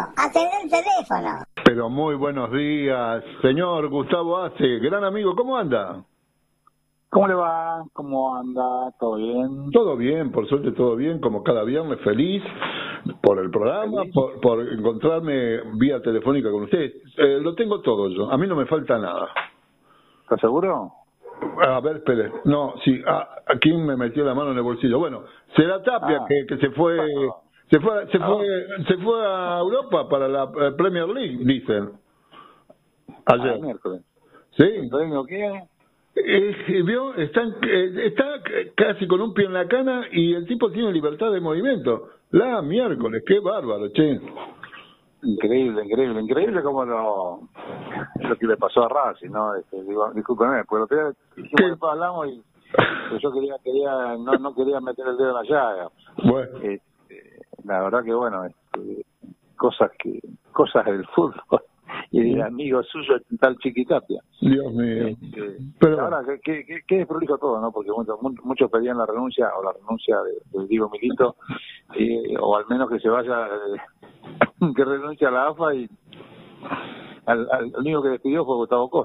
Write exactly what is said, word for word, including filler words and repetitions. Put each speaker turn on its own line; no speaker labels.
atendé el teléfono.
Pero muy buenos días, señor Gustavo Ace, gran amigo, ¿cómo anda?
¿Cómo le va? ¿Cómo anda? ¿Todo bien?
Todo bien, por suerte todo bien, como cada viernes, feliz por el programa, por, por encontrarme vía telefónica con usted. Eh, lo tengo todo yo, a mí no me falta nada.
¿Estás seguro?
A ver, espere, no, sí, ¿a, a quién me metió la mano en el bolsillo? Bueno, será Tapia,
Ah.
que, que se fue... Se fue, se fue, se fue a Europa para la eh, Premier League, dicen. Ayer.
Ah, miércoles.
Sí.
¿Entonces qué?
Eh, ¿Vio? Están, eh, está casi con un pie en la cana y el tipo tiene libertad de movimiento. La miércoles, qué bárbaro, che.
Increíble, increíble, increíble como lo, lo que le pasó a Racing, ¿no? Este, digo, discúlpeme, pues lo que dijimos, después hablamos y pues yo quería, quería, no, no quería meter el dedo en la llaga.
Bueno.
Este, la verdad que bueno, este, cosas que, cosas del fútbol y del amigo suyo tal Chiquitapia.
Dios mío.
Este,
Pero
ahora que, que, que, que desprolijo todo, ¿no? Porque muchos, muchos pedían la renuncia o la renuncia de, de Diego Milito, eh, o al menos que se vaya, eh, que renuncie a la A F A y al, al, el único que despidió fue Gustavo Costa.